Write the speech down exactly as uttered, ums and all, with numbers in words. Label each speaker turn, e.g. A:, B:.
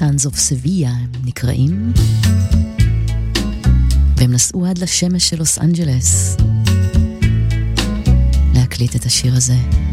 A: Sons of Sevilla הם נקראים, והם נסעו עד לשמש של לוס אנג'לס להקליט את השיר הזה.